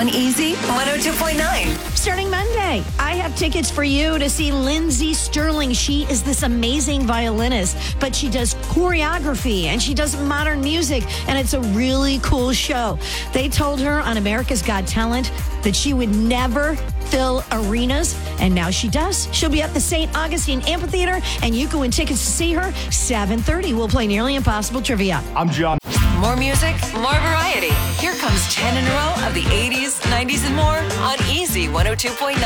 on Easy 102.9. Starting Monday, I have tickets for you to see Lindsey Sterling. She is this amazing violinist, but she does choreography and she does modern music, and it's a really cool show. They told her on America's Got Talent that she would never fill arenas, and now she does. She'll be at the St. Augustine Amphitheater, and you can win tickets to see her. 7:30, we'll play Nearly Impossible Trivia. I'm John. More music, more variety. Here comes 10 in a row of the 80s, 90s, and more on Easy 102.9.